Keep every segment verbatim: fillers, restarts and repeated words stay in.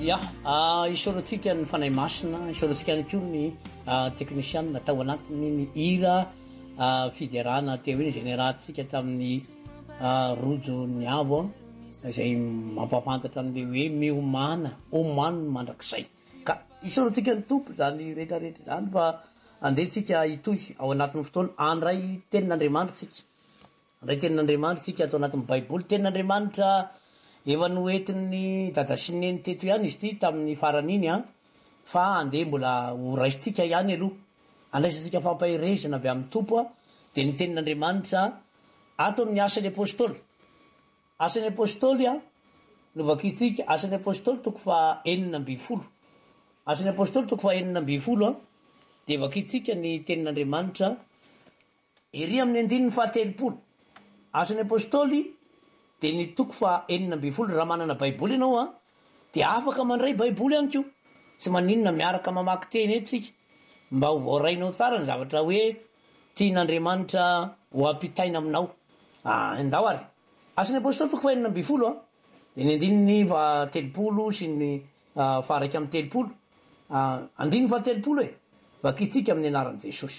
Ya, isaorantsika ny fanay masina, isaorantsika ihany koa ny teknisiana natao anatiny ny hira fiderana teo hoe génératsika tamin'ny rojo ny avo izay mampafantatra an'ilay hoe miomana, omana mandrakizay. Ka isaorantsika ny tompo zany rehetrarehetra zany fa andehantsika hitohy ao anatin'ny fotoana andray tenin'Andriamanitra tsika. Andray tenin'Andriamanitra tsika atao anatin'ny Baiboly. Tenin'Andriamanitra efa noentin'ny dada sy neny teto ihany izy ty tamin'ny faran'iny a fa andeha mbola ho raisitsika ihany aloha andraisantsika fampahirezana avy amin'ny tompo a dia ny tenin'Andriamanitra ato amin'ny asan'ny apôstôly. Asan'ny apôstôly a no vakitsika asan'ny apôstôly toko fa enina amby folo. Asan'ny apôstôly toko fa enina amby folo a dia vakitsika ny tenin'Andriamanitra ery amin'ny andininy fahatelopolo. Asan'ny apôstôly dia ny toko fa enina amby folo. Raha manana baiboly ianao a dia afaka mandray baiboly ihany koa, tsy maninona miaraka mamaky teny etsika mba ho voarainao tsara ny zavatra hoe tian'Andriamanitra ho ampitaina aminao. Andao ary asan'ny apôstôly toko fa enina amby folo a dia ny andininy fa telopolo sy ny faraka amin'ny telopolo, andininy fa telopolo e vakitsika amin'ny anaran'i Jesosy.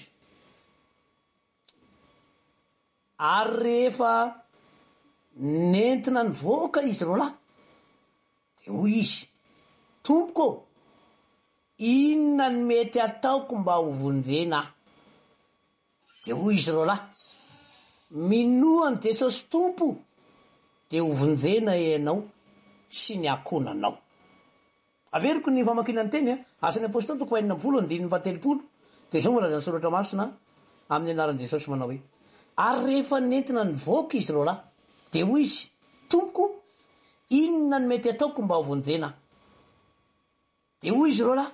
Ary rehefa nentina nivoaka izy ro lahy dia hoy izy, tompoko inona ny mety ataoko mba ho vonjena ahy? Dia hoy izy ro lahy, minoany Jesosy tompo dia ho vonjena ianao sy ny akonanao. Averiko ny famakinany teny a asan'ny apôstôly toko fa enina amby folo andininy fa telopolo dia izao mbola zany soratra masina amin'ny anaran'i Jesosy manao hoe, ary rehefa nentina nivoaka izy ro lahy dia hoy izy, tompoko inona ny mety ataoko mba ho vonjena? Dia hoy izy ro lahy,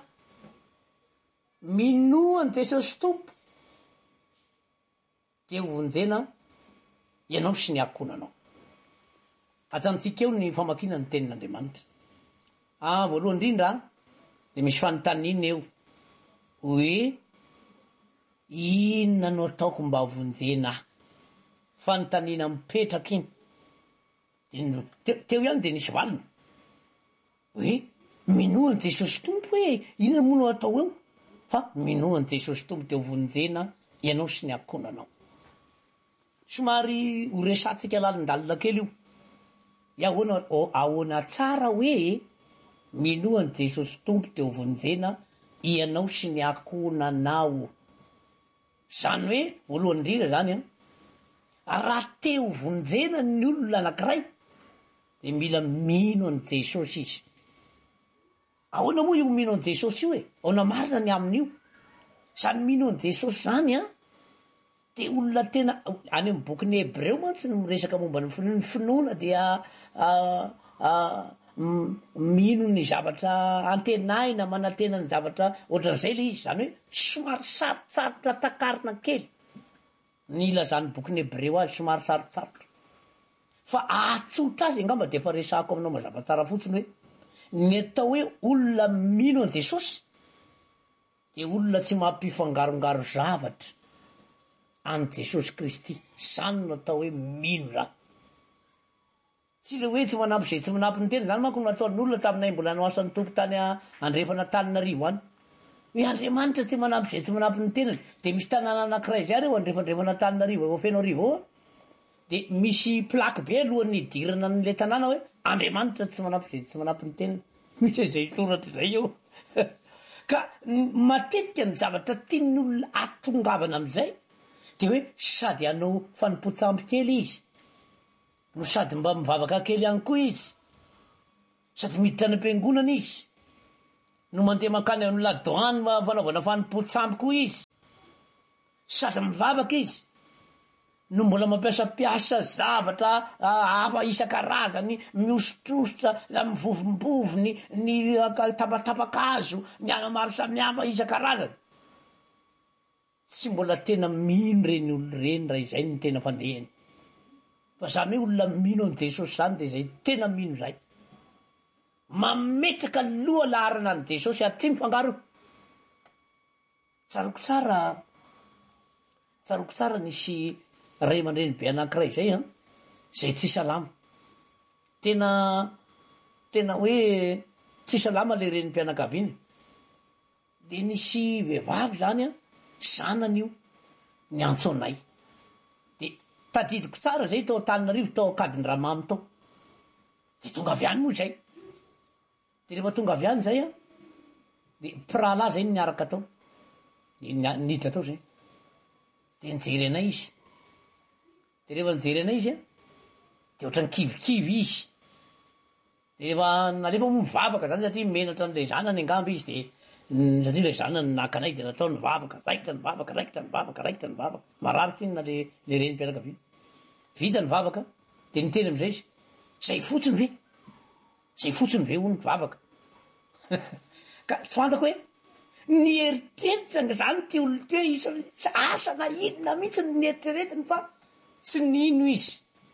minoany Jesosy tompo dia ho vonjena ianao sy ny akonanao. Ajanontsika eo ny famakina ny tenin'Andriamanitra. Ah, voalohany indrindra dia misy fanontaniana eo hoe inona no ataoko mba ho vonjena ahy? Fanontaniana mipetraka iny. Teo ihany dia nisy valina hoe minoany Jesosy tompo hoe inona moa no atao eo? Fa minoany Jesosy tompo dia ho vonjena ianao sy ny akonanao. Somary ho resatsika lalindalina kely io. Iahoana ahoana tsara hoe minoany Jesosy tompo dia ho vonjena ianao sy ny akonanao? Zany hoe voalohany indrindra zany a, raha te ho vonjena ny olona anankiray dia mila mino an' Jesosy izy. Ahoana moa io mino an' Jesosy io e? Ahoana marina ny amin'io? Zany mino an' Jesosy zany a dia olona tena any amin'ny bokin'ny Hebreo mantsy no miresaka momba ny finoana dia mino ny zavatra antenaina, manantena ny zavatra ohatran'izay le izy. Zany hoe somary sarotsarotra takarina kely ny ilazany bokin'ny Hebreo azy, somary sarotsarotra. Fa atsotra azy angamba dia efa resako aminao mazava tsara fotsiny hoe ny atao hoe olona mino an' Jesosy dia olona tsy mampifangarongaro zavatra an' Jesosy Kristy. Zany no atao hoe mino zany. Tsy le hoe tsy manampy izay tsy manampy ny tena. Zany manko no nataon'ny olona taminay mbola no asan'ny tompo tany andrefana Tananarivo any hoe Andriamanitra tsy manampy izay tsy manampy ny tenany. Dia misy tanàna anankiray izay reo andrefandrefana Tananarivo efa feno arivo ao a dia misy plaky be alohan'ny idirana n'ilay tanàna hoe Andriamanitra tsy manampy izay tsy manampy ny tenany. Misy izay soratra izay eo. Ka matetika ny zavatra tian'ny olona atongavana amin'izay dia hoe sady hanao fanompontsamby kely izy, no sady mba mivavaka kely ihany koa izy, sady miditra ny am-piangonana izy, no mandeha mankany amin'ny ladoany fanaovana fanompontsamby koa izy, sady mivavaka izy, no mbola mampiasa piasa zavatra hafa isan-karazany, mihosotrosotra, mivovombovony, ny tapatapakazo, ny ana maro samihafa isan-karazany. Tsy mbola tena mino reny olo reny raha izay ny tena fandehany. Fa zany hoe olona mino an' Jesosy zany dia izay tena mino izay. Mametraka loha laharana an' Jesosy ary tsy mifangaro. Tsaroko tsara, tsaroko tsara nisy ray aman-dreny be anankiray izay a, izay tsy salama. Tena tena hoe tsy salama le reny mpianakaviany de nisy vehivavy zany a zanany io ny antsonay de tadidiko tsara zay tao Antananarivo tao Kadiny Ramamy tao de tonga avy any moa zay de rehefa tonga avy any zay a de pirala zay niaraka tao de niditra tao zay de nijery anay izy de rehefa nijery anay izy a de ohatrany kivikivy izy de rehefa nalefa mo mivavaka zany satria menatra n'le zanany angamby izy de satria le zanany nakanay de natao nivavaka raikitra nivavaka raikitra nivavaka raikitra nivavaka mararitsy iny na le le reny mpianakaviana vita nivavaka de niteny amizay izy zay fotsiny ve zay fotsiny ve hono nivavaka ka tsy fantako hoe nieritreritra zany ty olo ty hoe izy tsy asana inona mihitsy nieritreretiny fa tsy nino izy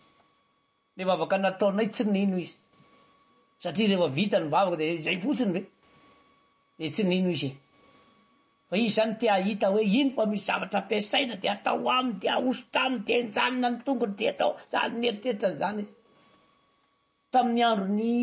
le vavaka nataonay tsy nino izy satria rehefa vita nivavaka de zay fotsiny ve de tsy nino izy fa izy zany te ahita hoe ino fa misy zavatra ampiasaina de atao aminy de ahosotra aminy de enjanona ny tongony de atao zany nieritreritra zany izy tamin'ny andro ny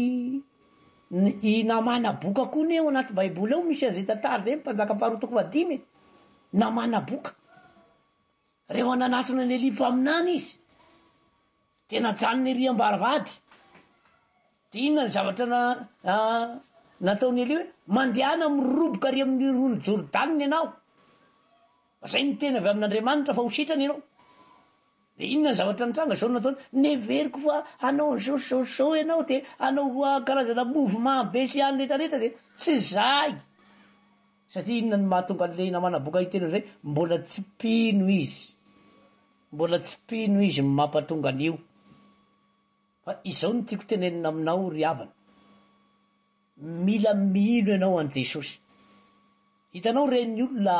i namana boka koa ny eo anaty baiboly eo misy an'izay tantara zay mpanjaka faharoa toko vadimy namana boka rehefa nanatona ny Elipa aminany izy de najanony ery ambaravady de inona ny zavatra na nataony Elia hoe mandehana miroboka ary amin'ny rony Jordanina ianao zay ny tena avy amin'Andriamanitra fa ho sitrany ianao de inona ny zavatra nitranga zao nataony neveriko fa anao zao zao zao ianao de anao karazana mouvement be sy any rehetrarehetra de tsy zay satria inona ny mahatonga an'le namana boka hiteny zay mbola tsy pino izy mbola tsy pino izy mampatonga an'io fa izao no tiako tenenina aminao ry havana mila mino ianao an Jesosy hitanao reny olona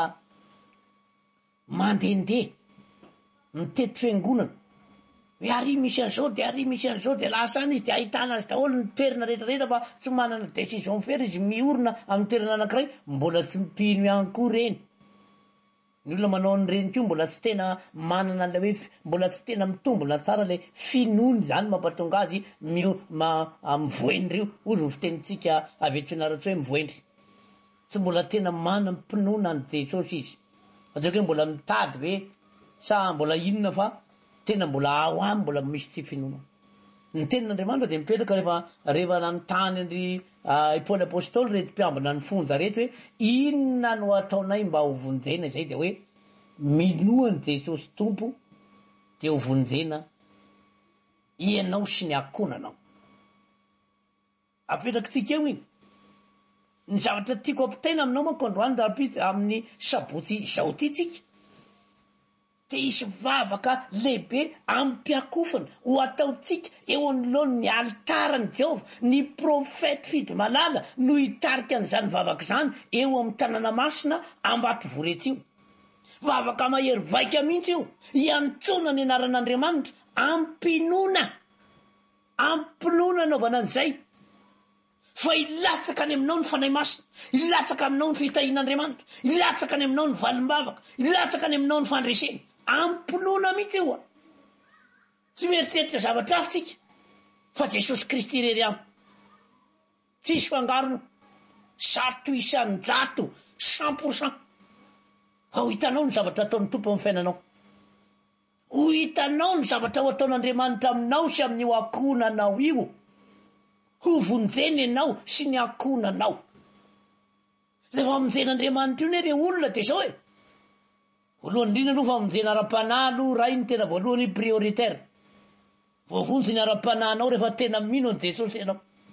mandendeha mitety fiangonana hoe ary misy an'izao de ary misy an'izao de lasany izy de ahitana azy daholo ny toerana rehetrarehetra fa tsy manana décision mifery izy miorina amin'ny toerana anankiray mbola tsy mipino ihany koa reny ny olona manao ny reny ko mbola tsy tena manana le hoe mbola tsy tena mitombona tsara le finony zany mampatonga azy mio ma mivoendry io ozy ny fitenitsika avy eto fianaratsy hoe mivoendry tsy mbola tena mana mpinoana ny Jesosy izy atako hoe mbola mitady hoe sa mbola inona fa tena mbola ao any mbola misy tsy finoana ny tenin'Andriamanitra de mipetraka rehefa rehefa nanontany andry Paoly apôstôly rety mpiambina ny fonja reto hoe inona no ataonay mba ho vonjena zay de hoe minoany Jesosy tompo de ho vonjena ianao sy ny akonanao apetraky tsika eo iny ny zavatra tiako ampitaina aminao manko androany da amin'ny sabotsy zao ty tsika de isy vavaka lehibe ampiakofana ho ataotsika eo anoloany ny alitarany Jehova ny profety fidy malala no hitarika an'izany vavaka zany eo amin'ny tanàna masina ambato voretsy io vavaka mahery vaika mihitsy io hiantsona ny anaran'Andriamanitra ampinoana ampinoana anaovana an'izay fa ilatsaka any aminao ny fanahy masina ilatsaka aminao ny fitahian'Andriamanitra ilatsaka any aminao ny valim-bavaka ilatsaka any aminao ny fandresena ampinoana mihitsy io a tsy mieritreritra zavatra hafa tsika fa Jesosy Kristy rery aminy tsisy fangarony zato isan-jato cent pourcent fa ho hitanao ny zavatra ataon'ny tompo amin'ny fiainanao ho hitanao ny zavatra ho ataon'Andriamanitra aminao sy amin'io akonanao io ho vonjeny ianao sy ny akonanao rehefa amonjen'Andriamanitra io ne re olona de zao e voalohany indrindra aloha fa amonjena ara-panahy aloha raha iny tena voalohany prioritaire voavonjy ny ara-panahinao rehefa tena mino an Jesosy ianao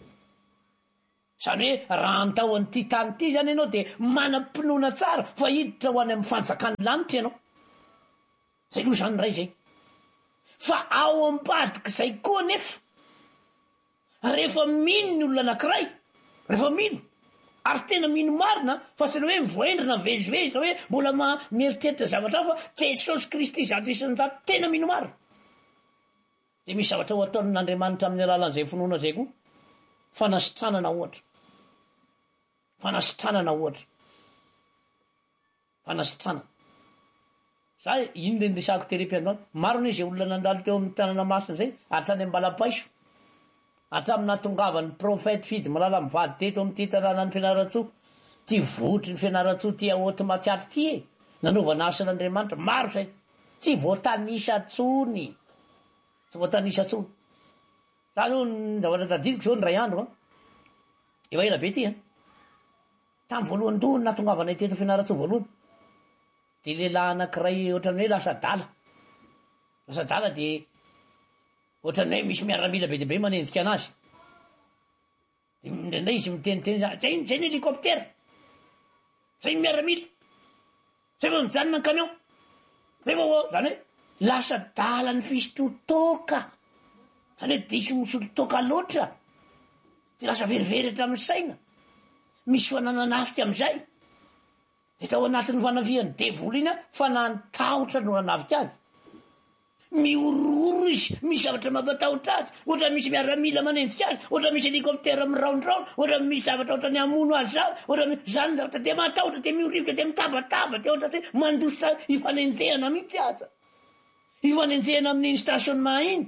zany hoe raha antao an'ity tany ity zany ianao de manam-pinoana tsara fa hiditra ho any amin'ny fanjakany lanitra ianao zay aloha zany ray zay fa ao ambadiky zay koa nefa rehefa mino ny olona anankiray rehefa mino ary tena mino marina fa sy le hoe mivoendrina mivezivezy na hoe mbola ma mieritreritra zavatra fa Jesosy Kristy zato isan-jato tena mino marina de misy zavatra ho ataon'Andriamanitra amin'ny alalan'izay finoana zay koa fanasitranana ohatra fanasitranana ohatra fanasitranana za iny le resako terepy androany maro ne zay olona nandalo teo amin'ny tanàna masina zay hatrany ambala-paiso hatraminatongavany profety fidy malala mivady teto amty tanàna ny fianaratsoa ty votry ny fianaratsoa ty ahoty matsiatry ty e nanaovana asan'andriamanitra maro zay tsy voatanisa tsony tsy voatanisa tsony za zao ny zavatra tadidiko zao ny ray andro a efa ela be ty a tamy voalohany do natongavanay teto fianaratsoa voalohany de lehilahy anakiray ohatrany hoe lasa dala lasa dala de ohatrany hoe misy miaramila be deabe manenjika anazy de ndraindray izy miteniteny zay zay ny hélicoptère zay miaramila zay va mijanona ny camion zay va zany hoe lasa dala ny fisototoka zany hoe disy misototoka loatra de lasa verivery hatramin'ny saina misy fanananafika am'izay de tao anatin'ny fanaviany devoly iny a fanantahotra no anafika azy miororo izy misy zavatra mampatahotra azy ohatra misy miaramila manenjika azy ohatra misy hélicoptère miraondraona ohatra misy zavatra ohatra ny amono azy zany ohatra zany zavatra de matahotra de miorivotra de mitabataba de ohatra hoe mandositra ifanenjehana mihitsy aza ifanenjehana amin'iny stationnement iny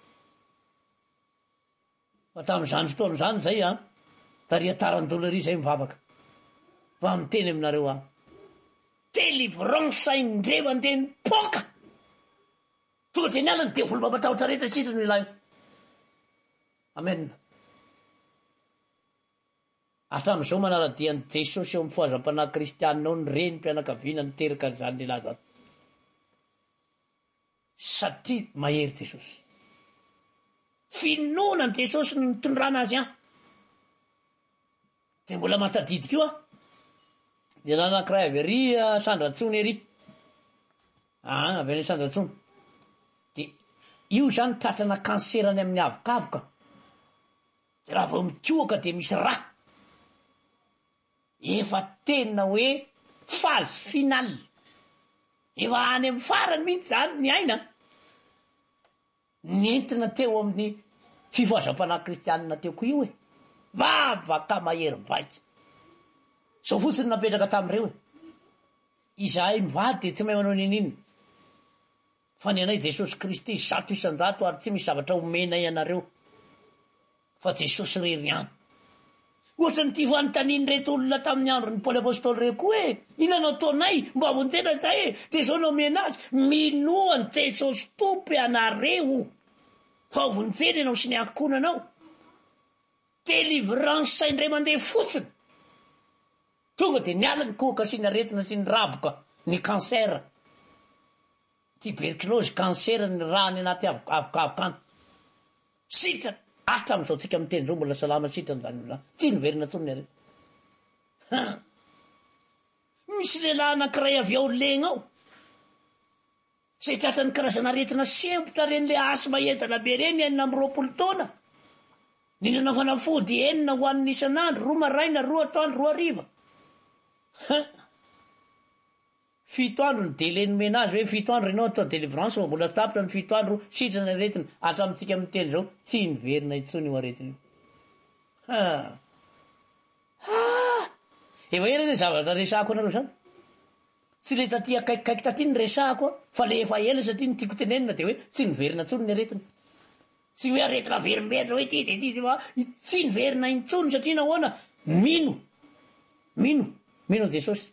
fa tam'izany fotoana zany zay a tariataran-dolery zay mivavaka fa miteny aminareo a délivrance indre mandeha ny poka tonga de nialany de volo mampatahotra rehetra sitra no ilaio amen hatram'izao manaradian'i jesosy eo amin'ny foazam-panahy kristianina ao ny reny mpianakaviana niteraka an'izany lehilahy zany satria mahery jesosy finoana ny jesosy no nitondrana azy an de mbola matadidika io a de nanakiray avy ary sandratsony ery a avy any sandratsony de io zany tratrana kanserany amin'ny avokavoka de raha vao mikoaka de misy ra efa tena hoe phase finale efa any amin'ny farany mihitsy zany ny aina nentina teo amin'ny fifoazam-panahy kristianina teo ko io e vavaka mahery vaika zao fotsiny napetraka tam'ireo e izahay mivady de tsy mahay manao nininy fa ny anay jesosy kristy zato isanjato ary tsy misy zavatra omena ianareo fa jesosy rery any ohatra ny ty fanotaniny reto olona tamin'ny andro ny paoly apôstôly reo koa e inanao taonay mba vonjena zay e de zao no omena azy minoany jesosy tompo anareo fa vonjena ianao sy ny ankonanao délivrance indray mandeha fotsiny tonga de niala ny koka sy ny aretina sy ny raboka ny cancer tuberculose cancer ny rany anaty avokavokany sitra hatram'izao tsika miteny zao mbola salama sitrany zany zany tsy niverina tsony ny arety misy lehilahy anakiray avy ao legna ao zay tratrany karazana aretina sempotra reny le asma entana be reny enina amby roapolo taona ninana fanafody enina ho an'ny isan'andro roa maraina roa atoandro roa ariva fito andro ny délai nomena azy hoe fito andro ianao atao délivrance fa mbola tapitra ny fito andro sitrany aretina hatramitsika miteny zao tsy niverina itsony io aretina io efa ela ny zavatra resako anareo zany tsy le taty akaikikaiky taty ny resako a fa le efa ela satria ny tiako tenenina de hoe tsy niverina tsony ny aretina tsy hoe aretina verimberina hoe ty de ty tsy niverina intsony satria nahoana mino mino mino jesosy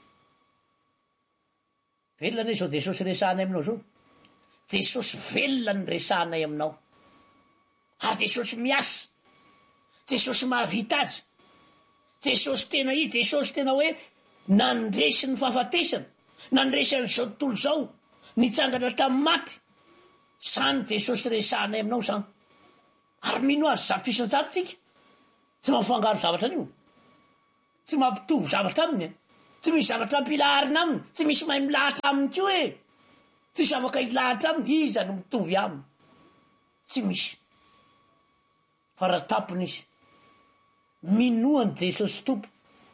velona zao jesosy resanay aminao zao jesosy velona ny resanay aminao ary jesosy miasa jesosy mahavita azy jesosy tena i jesosy tena hoe nandresy ny fahafatesana nandresy an'izao tontolo zao nitsangana tamin'ny maty zany jesosy resanay aminao zany ary mino azy zato isan-jato tsika tsy mampifangaro zavatra an'io tsy mampitovy zavatra aminy tsy misy zavatra ampilaharina aminy tsy misy mahay milahatra aminy ko e tsy misy afaka ilahatra aminy iza no mitovy aminy tsy misy fa raha tapony izy minoany jesosy tompo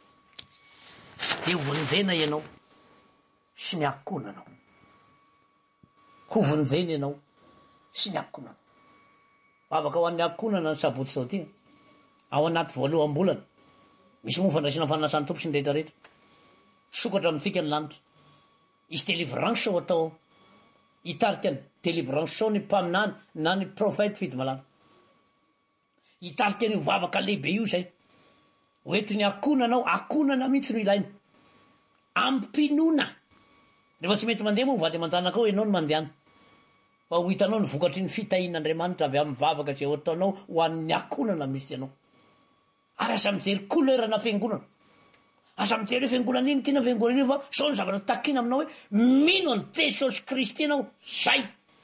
de hovonjena ianao sy ny akonanao hovonjena ianao sy ny akonanao afaka ho an'ny akonana ny sabotsy zao ty ao anaty voalohambolana misy mofandraisina fanasany tompo sy ny rehetrarehetra sokatra amitsika ny lanitra izy délivrance ao atao hitarika ny délivrance ao ny mpaminany na ny profète fidy malana hitarika an'io vavaka lehibe io zay oetiny akonanao akonana mihitsy no ilaina ampinoana rehefa tsy mety mandeha moa vady aman-janaka ao ianao no mandehana fa ho hitanao ny vokatry ny fitahin'Andriamanitra avy amin'ny vavaka zay ataonao ho an'ny akonana misy ianao ary asa mijery kolerana fiangonana asa mijery hoe fiangonana iny tiana fiangonana iny fa sao ny zavatra takina aminao hoe mino any Jesosy Kristy ianao zay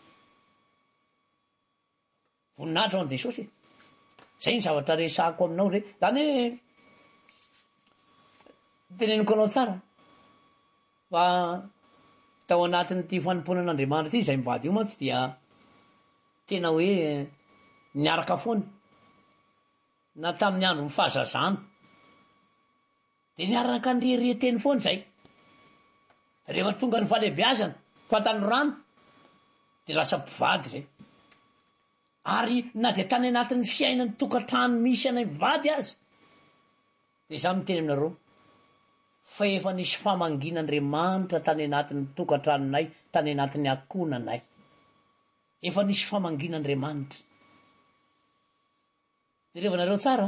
voninahitra ho an' Jesosy zay ny zavatra resahako aminao re zany hoe teneniko anao tsara fa tao anatin'ity fanomponan'Andriamanitra ity zay mivady io mantsy dia tena hoe niaraka foana na tamin'ny andro ny fahazazana de niaraka nirieriteny foana zay rehefa tonga ny fahalehibiazana fatany rano de lasa mpivady zay ary na de tany anatin'ny fiainany tokantrano misy anay mivady azy de za miteny aminareo fa efa nisy famangin'Andriamanitra tany anatin'ny tokantranonay tany anatin'ny akonanay efa nisy famangin'Andriamanitra de reva nareo tsara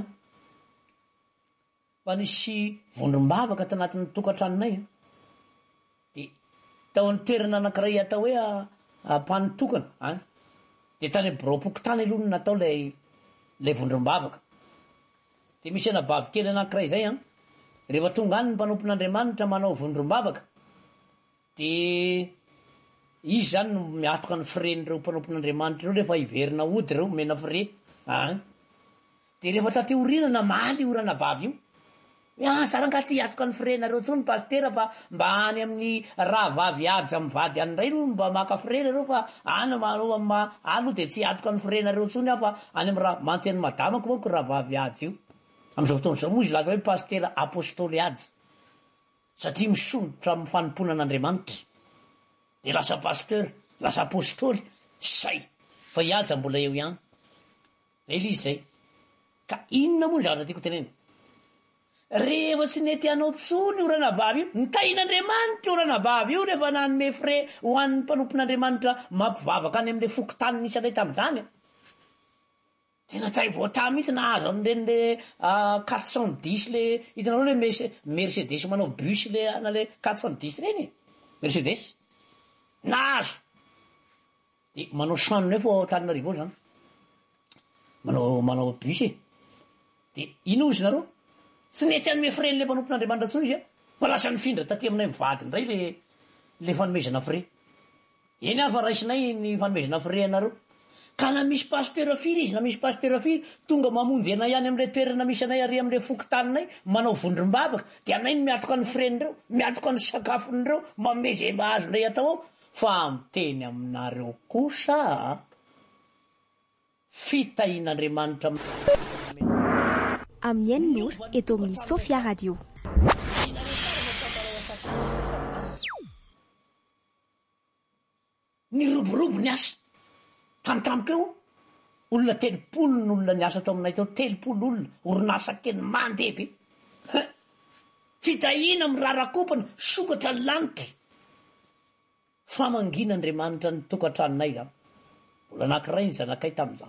fa nisy vondrom-bavaka tanatin'ny tokantranonay de tao ny toerana anankiray atao hoe ampanitokana a de tany borapoko tany aloha no natao lay lay vondrom-bavaka de misy anababy kely anankiray zay a rehefa tonga any ny mpanompon'Andriamanitra manao vondrom-bavaka de izy zany no miatoka ny firen'ireo mpanompon'Andriamanitra reo rehefa iverina ody reo mena fire a de rehefa tateorinana maly orana bavy io hoe ah sarangaty hiatoka ny firenareo tsony pastera fa mba any amin'ny raha vavy aja mivady anyray ro mba maka firena reo fa any manao ama alo de tsy hiatoka ny firenareo tsony ah fa any amin'ny raha mantsy any madamako manko raha vavy aja io am'izao fotoana zao moa izy laza hoe pastera apôstôly aja satria misonitra amin'ny fanomponan'Andriamanitra de lasa pasteur lasa apôstôly zay fa iaja mbola eo ihany zay lizy zay ka inona moa ny zavatra tiako tenena rehefa tsy nety anao tsony orana bavy io nitahin'Andriamanitra orana bavy io rehefa nanome fre ho an'ny mpanompon'Andriamanitra mampivavaka any am'le fokotany nisy anay tam'izany tena tay voata mihitsy nahazo am'reny le quatre cent dix le hitanareo le Mercedes manao bus le ana le quatre cent dix reny Mercedes nahazo de manao sanonay fo Antananarivo zany manao manao bus e de ino izy nareo tsy nety anome freny le mpanompon'Andriamanitra tsony izy a fa lasa nifindra taty aminay mivady ndray le le fanomezana fre eny afa raisinay ny fanomezana fre anareo ka na misy pasteur firy izy na misy pasteur firy tonga mamonjy anay any am'le toerana misy anay ary am'le fokotaninay manao vondrom-bavaka de anay no miatoka ny frenireo miatoka ny sakafonireo manome zay mahazondray atao ao fa miteny aminareo kosa fitahin'Andriamanitra Amien Nour eto amin'ny Sofia Radio. Ny roborobo ny asa tamtampoka eo olona telopolo ny olona ny asa tao aminay tao telopolo olona orinasa kely mandeha be fitahina mirarakopana sokatra lanitra famangin'Andriamanitra ny tokantranonay zany mbola anankiray ny zanakay tamin'izany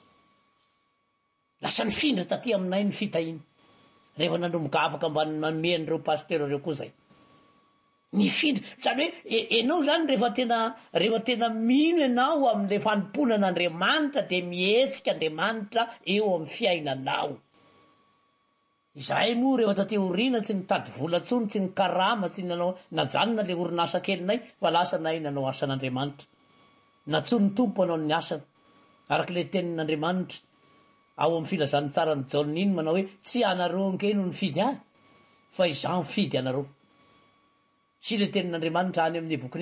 lasa nifindra taty aminay ny fitahina rehefa nanomboka afaka mba namen'ireo pasteur reo koa zay nifindra zany hoe enao zany rehefa tena rehefa tena mino ianao am'le fanomponan'Andriamanitra de mihetsika Andriamanitra eo amin'ny fiainanao izahay moa rehefa taty orina tsy nitady vola tsony tsy nikarama tsy nanao najanona le orinasa kelinay fa lasa nay nanao asan'Andriamanitra natsony tompo anao ny asana araka le tenin'Andriamanitra ao amin'ny filazany tsara ny jaolina iny manao hoe tsy anareo nke no nifidy ahy fa izaho mifidy anareo sy le tenin'Andriamanitra any amin'ny boky